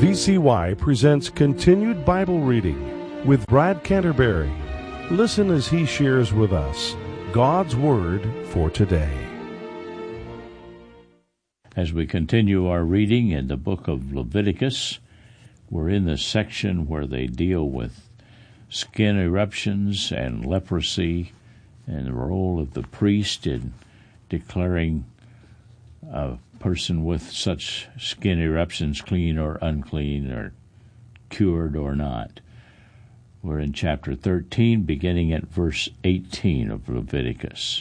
VCY presents Continued Bible Reading with Brad Canterbury. Listen as he shares with us God's Word for today. As we continue our reading in the book of Leviticus, we're in the section where they deal with skin eruptions and leprosy and the role of the priest in declaring a person with such skin eruptions clean or unclean or cured or not. We're in chapter 13, beginning at verse 18 of Leviticus.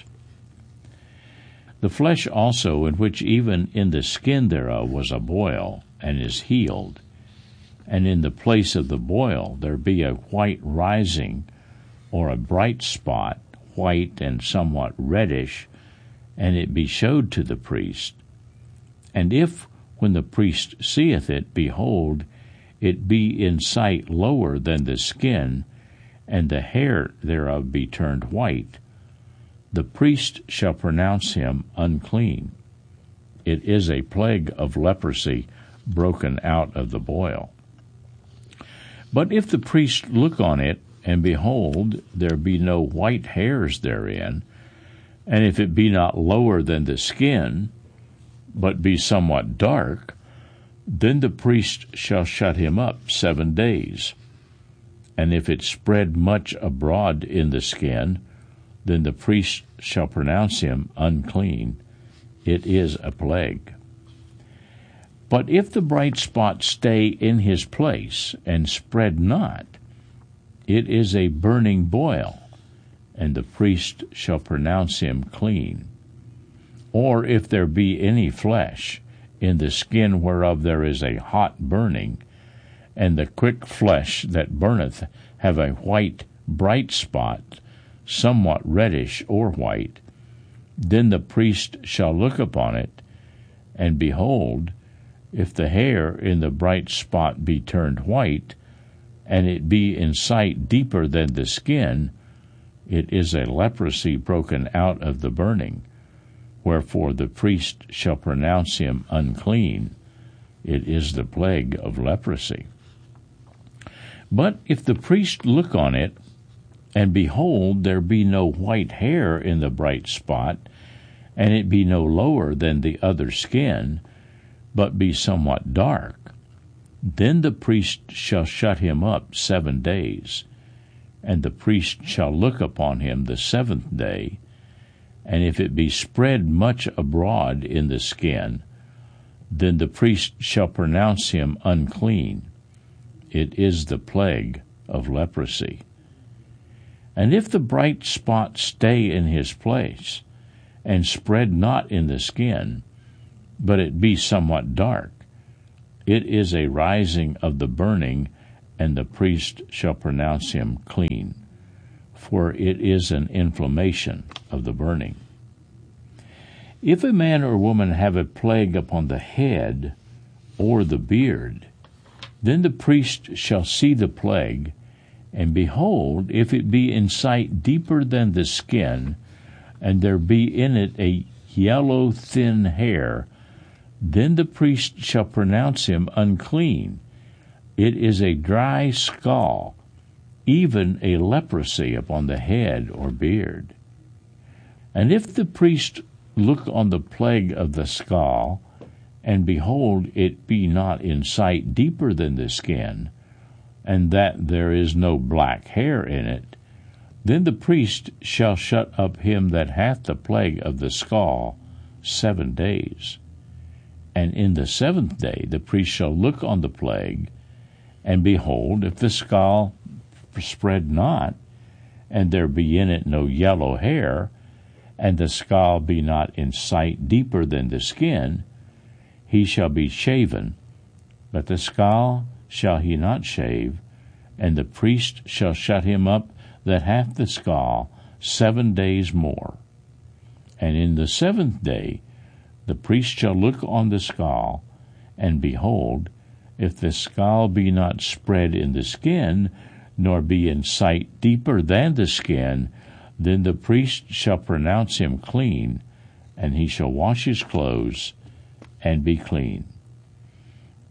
The flesh also, in which even in the skin thereof was a boil, and is healed, and in the place of the boil there be a white rising, or a bright spot, white and somewhat reddish, and it be showed to the priest. And if, when the priest seeth it, behold, it be in sight lower than the skin, and the hair thereof be turned white, the priest shall pronounce him unclean. It is a plague of leprosy broken out of the boil. But if the priest look on it, and behold, there be no white hairs therein, and if it be not lower than the skin, but be somewhat dark, then the priest shall shut him up 7 days. And if it spread much abroad in the skin, then the priest shall pronounce him unclean. It is a plague. But if the bright spot stay in his place, and spread not, it is a burning boil, and the priest shall pronounce him clean. Or if there be any flesh, in the skin whereof there is a hot burning, and the quick flesh that burneth have a white bright spot, somewhat reddish or white, then the priest shall look upon it, and behold, if the hair in the bright spot be turned white, and it be in sight deeper than the skin, it is a leprosy broken out of the burning. Wherefore the priest shall pronounce him unclean. It is the plague of leprosy. But if the priest look on it, and behold, there be no white hair in the bright spot, and it be no lower than the other skin, but be somewhat dark, then the priest shall shut him up 7 days, and the priest shall look upon him the 7th day, and if it be spread much abroad in the skin, then the priest shall pronounce him unclean. It is the plague of leprosy. And if the bright spot stay in his place, and spread not in the skin, but it be somewhat dark, it is a rising of the burning, and the priest shall pronounce him clean, for it is an inflammation of the burning. If a man or woman have a plague upon the head or the beard, then the priest shall see the plague, and behold, if it be in sight deeper than the skin, and there be in it a yellow thin hair, then the priest shall pronounce him unclean. It is a dry scall, even a leprosy upon the head or beard. And if the priest look on the plague of the scall, and behold, it be not in sight deeper than the skin, and that there is no black hair in it, then the priest shall shut up him that hath the plague of the scall 7 days. And in the 7th day the priest shall look on the plague, and behold, if the scall spread not, and there be in it no yellow hair, and the scall be not in sight deeper than the skin, he shall be shaven, but the scall shall he not shave, and the priest shall shut him up that hath the scall 7 days more. And in the 7th day the priest shall look on the scall, and behold, if the scall be not spread in the skin, nor be in sight deeper than the skin, then the priest shall pronounce him clean, and he shall wash his clothes, and be clean.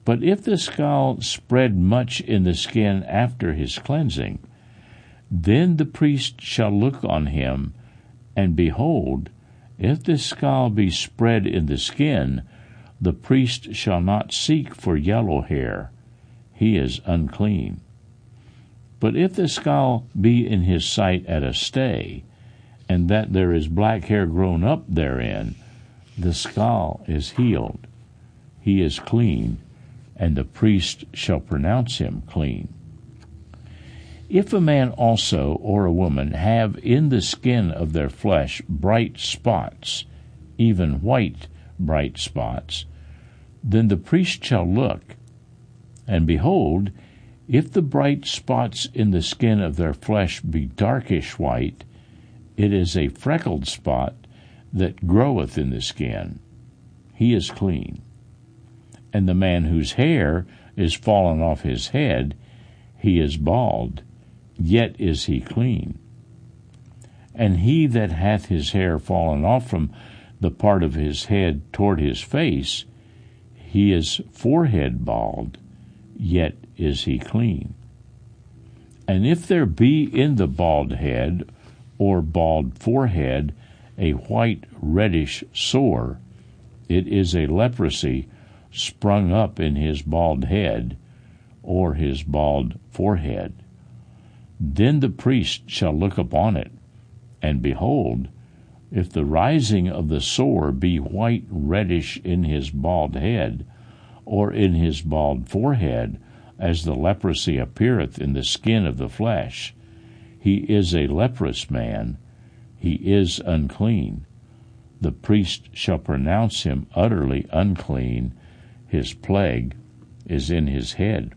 But if the scall spread much in the skin after his cleansing, then the priest shall look on him, and behold, if the scall be spread in the skin, the priest shall not seek for yellow hair. He is unclean. But if the scall be in his sight at a stay, and that there is black hair grown up therein, the scall is healed. He is clean, and the priest shall pronounce him clean. If a man also or a woman have in the skin of their flesh bright spots, even white bright spots, then the priest shall look, and behold, if the bright spots in the skin of their flesh be darkish white, it is a freckled spot that groweth in the skin. He is clean. And the man whose hair is fallen off his head, he is bald, yet is he clean. And he that hath his hair fallen off from the part of his head toward his face, he is forehead bald, yet is he clean. And if there be in the bald head or bald forehead a white reddish sore, it is a leprosy sprung up in his bald head or his bald forehead. Then the priest shall look upon it, and behold, if the rising of the sore be white reddish in his bald head, or in his bald forehead, as the leprosy appeareth in the skin of the flesh, he is a leprous man, he is unclean. The priest shall pronounce him utterly unclean, his plague is in his head.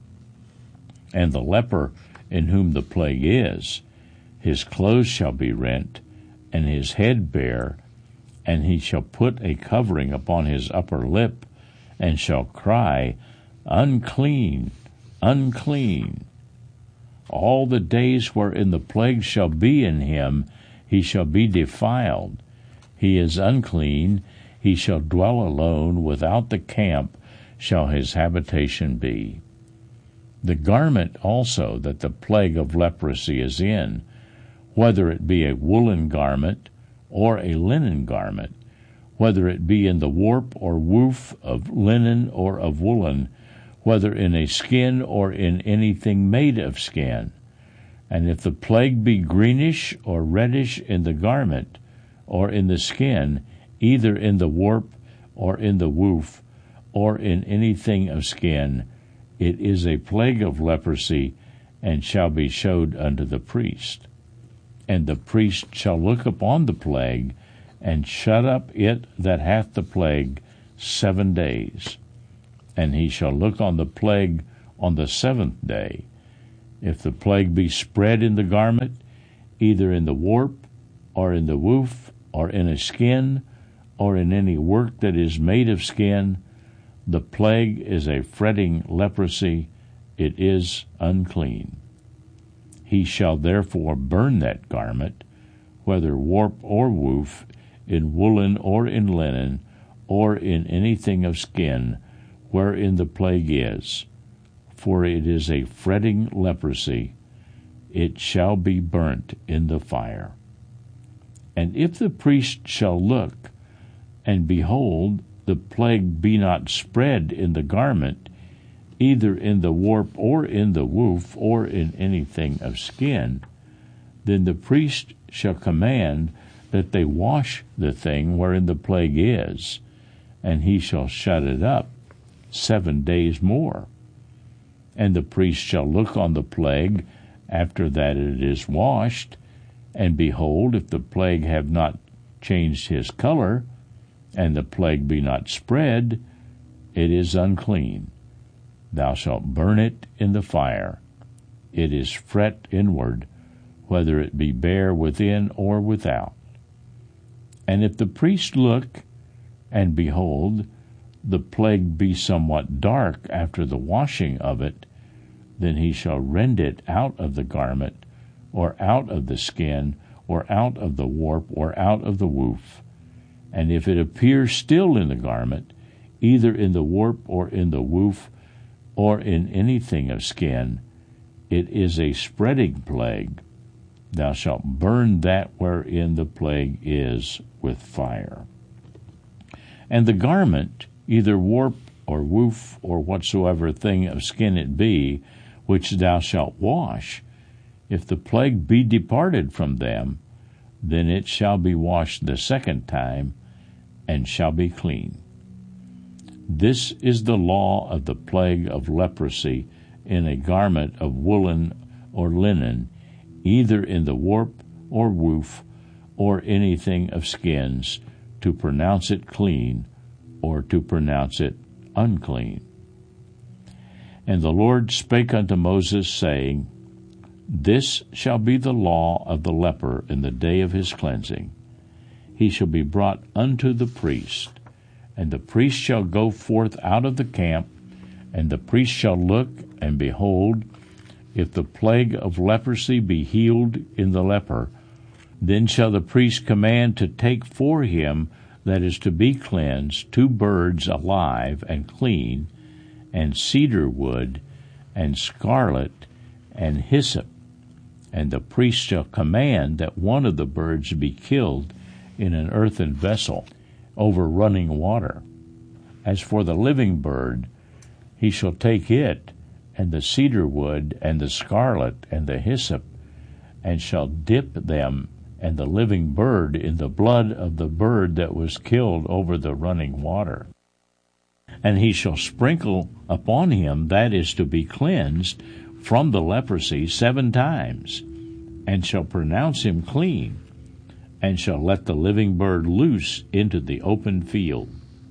And the leper in whom the plague is, his clothes shall be rent, and his head bare, and he shall put a covering upon his upper lip, and shall cry, Unclean, unclean. All the days wherein the plague shall be in him, he shall be defiled. He is unclean, he shall dwell alone, without the camp shall his habitation be. The garment also that the plague of leprosy is in, whether it be a woolen garment or a linen garment, whether it be in the warp or woof of linen or of woolen, whether in a skin or in anything made of skin. And if the plague be greenish or reddish in the garment or in the skin, either in the warp or in the woof or in anything of skin, it is a plague of leprosy, and shall be showed unto the priest. And the priest shall look upon the plague, and shut up it that hath the plague 7 days. And he shall look on the plague on the 7th day. If the plague be spread in the garment, either in the warp, or in the woof, or in a skin, or in any work that is made of skin, the plague is a fretting leprosy, it is unclean. He shall therefore burn that garment, whether warp or woof, in woolen or in linen, or in anything of skin, wherein the plague is. For it is a fretting leprosy, it shall be burnt in the fire. And if the priest shall look, and behold, the plague be not spread in the garment, either in the warp or in the woof or in anything of skin, then the priest shall command that they wash the thing wherein the plague is, and he shall shut it up 7 days more. And the priest shall look on the plague after that it is washed, and behold, if the plague have not changed his color, and the plague be not spread, it is unclean. Thou shalt burn it in the fire. It is fret inward, whether it be bare within or without. And if the priest look, and behold, the plague be somewhat dark after the washing of it, then he shall rend it out of the garment, or out of the skin, or out of the warp, or out of the woof. And if it appear still in the garment, either in the warp or in the woof, or in anything of skin, it is a spreading plague. Thou shalt burn that wherein the plague is with fire. And the garment, either warp or woof, or whatsoever thing of skin it be, which thou shalt wash, if the plague be departed from them, then it shall be washed the second time, and shall be clean. This is the law of the plague of leprosy in a garment of woolen or linen, either in the warp or woof, or anything of skins, to pronounce it clean, or to pronounce it unclean. And the Lord spake unto Moses, saying, This shall be the law of the leper in the day of his cleansing. He shall be brought unto the priest, and the priest shall go forth out of the camp, and the priest shall look, and behold, if the plague of leprosy be healed in the leper, then shall the priest command to take for him that is to be cleansed 2 birds alive and clean, and cedar wood, and scarlet, and hyssop. And the priest shall command that one of the birds be killed in an earthen vessel over running water. As for the living bird, he shall take it, and the cedar wood, and the scarlet, and the hyssop, and shall dip them and the living bird in the blood of the bird that was killed over the running water. And he shall sprinkle upon him that is to be cleansed from the leprosy 7 times, and shall pronounce him clean, and shall let the living bird loose into the open field.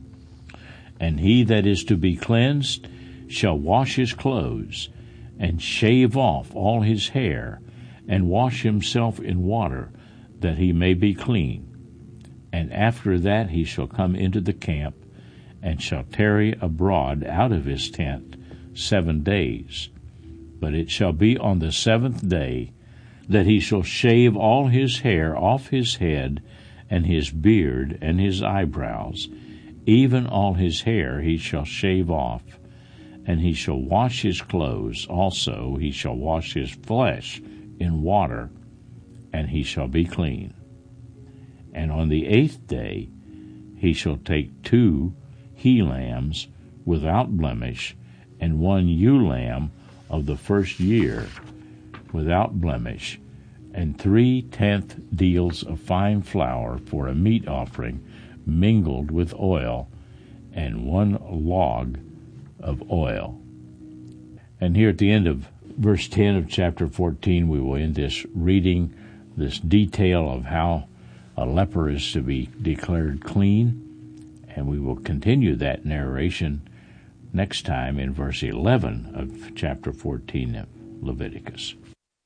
And he that is to be cleansed shall wash his clothes, and shave off all his hair, and wash himself in water, that he may be clean. And after that he shall come into the camp, and shall tarry abroad out of his tent 7 days. But it shall be on the 7th day that he shall shave all his hair off his head, and his beard, and his eyebrows, even all his hair he shall shave off. And he shall wash his clothes, also he shall wash his flesh in water, and he shall be clean. And on the 8th day he shall take 2 he-lambs without blemish, and 1 ewe-lamb of the first year without blemish, and 3/10 deals of fine flour for a meat offering mingled with oil, and 1 log of oil. And here at the end of verse 10 of chapter 14, we will end this reading, this detail of how a leper is to be declared clean, and we will continue that narration next time in verse 11 of chapter 14 of Leviticus.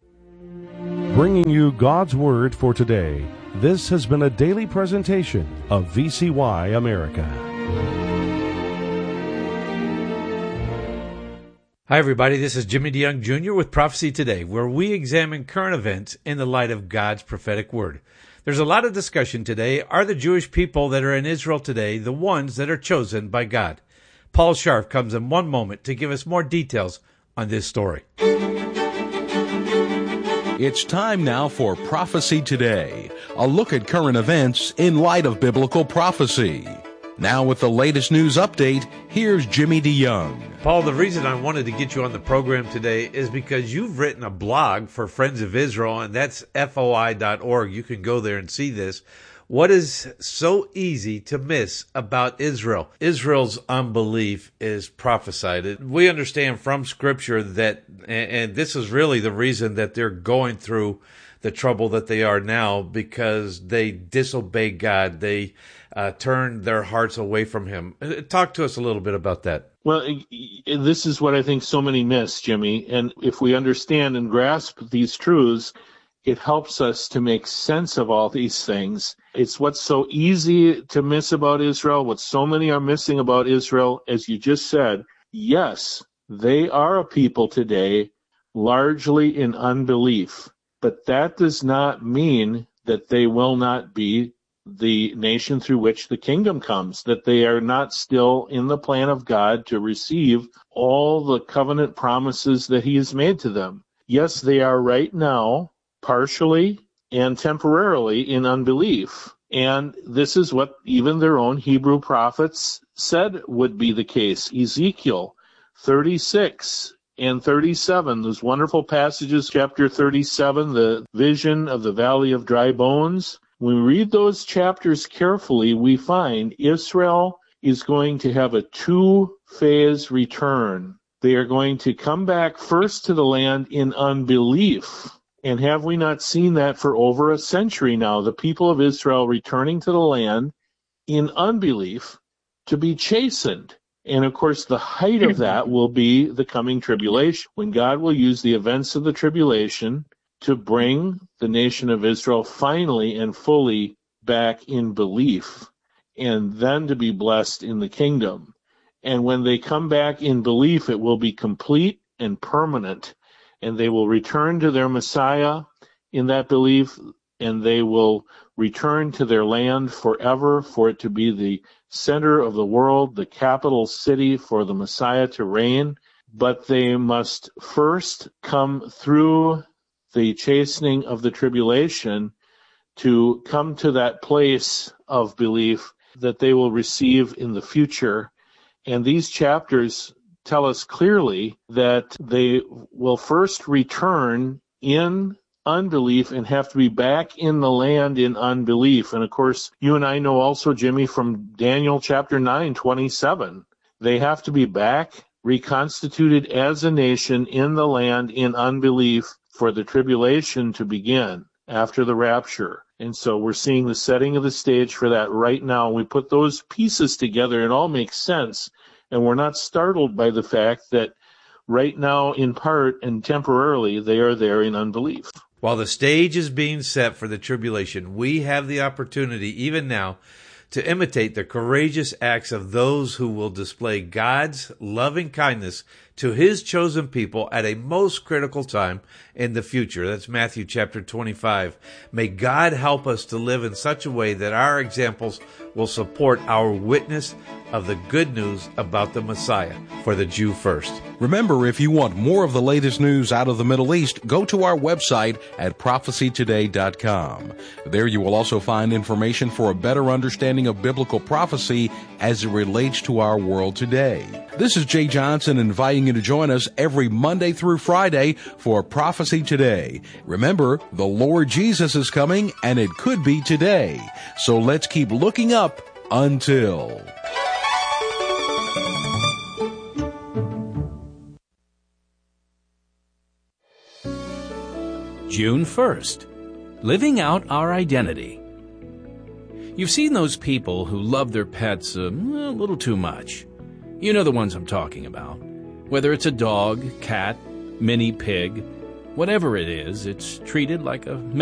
Bringing you God's Word for today, this has been a daily presentation of VCY America. Hi, everybody. This is Jimmy DeYoung Jr. with Prophecy Today, where we examine current events in the light of God's prophetic word. There's a lot of discussion today. Are the Jewish people that are in Israel today the ones that are chosen by God? Paul Scharf comes in one moment to give us more details on this story. It's time now for Prophecy Today, a look at current events in light of biblical prophecy. Now with the latest news update, here's Jimmy DeYoung. Paul, the reason I wanted to get you on the program today is because you've written a blog for Friends of Israel, and that's foi.org. You can go there and see this. What is so easy to miss about Israel? Israel's unbelief is prophesied. We understand from Scripture that, and this is really the reason that they're going through the trouble that they are now, because they disobey God. They turn their hearts away from Him. Talk to us a little bit about that. Well, this is what I think so many miss, Jimmy. And if we understand and grasp these truths, it helps us to make sense of all these things. It's what's so easy to miss about Israel, what so many are missing about Israel, as you just said. Yes, they are a people today largely in unbelief, but that does not mean that they will not be the nation through which the kingdom comes, that they are not still in the plan of God to receive all the covenant promises that he has made to them. Yes, they are right now, partially and temporarily, in unbelief. And this is what even their own Hebrew prophets said would be the case. Ezekiel 36 and 37, those wonderful passages, chapter 37, the vision of the valley of dry bones. When we read those chapters carefully, we find Israel is going to have a two-phase return. They are going to come back first to the land in unbelief. And have we not seen that for over a century now? The people of Israel returning to the land in unbelief to be chastened. And of course, the height of that will be the coming tribulation, when God will use the events of the tribulation to bring the nation of Israel finally and fully back in belief, and then to be blessed in the kingdom. And when they come back in belief, it will be complete and permanent, and they will return to their Messiah in that belief, and they will return to their land forever, for it to be the center of the world, the capital city for the Messiah to reign. But they must first come through the chastening of the tribulation to come to that place of belief that they will receive in the future. And these chapters tell us clearly that they will first return in unbelief and have to be back in the land in unbelief. And of course, you and I know also, Jimmy, from Daniel chapter 9:27, they have to be back, reconstituted as a nation in the land in unbelief for the tribulation to begin after the rapture. And so we're seeing the setting of the stage for that right now. We put those pieces together, it all makes sense. And we're not startled by the fact that right now, in part and temporarily, they are there in unbelief. While the stage is being set for the tribulation, we have the opportunity, even now, to imitate the courageous acts of those who will display God's loving kindness to his chosen people at a most critical time in the future. That's Matthew chapter 25. May God help us to live in such a way that our examples will support our witness of the good news about the Messiah for the Jew first. Remember, if you want more of the latest news out of the Middle East, go to our website at prophecytoday.com. There you will also find information for a better understanding of biblical prophecy as it relates to our world today. This is Jay Johnson inviting you to join us every Monday through Friday for Prophecy Today. Remember, the Lord Jesus is coming, and it could be today. So let's keep looking up until... June 1st, living out our identity. You've seen those people who love their pets a little too much. You know the ones I'm talking about. Whether it's a dog, cat, mini pig, whatever it is, it's treated like a